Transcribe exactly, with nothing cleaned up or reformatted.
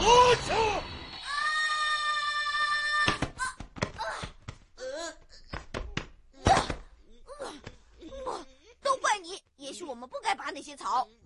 我去！ 都怪你！也许我们不该拔那些草。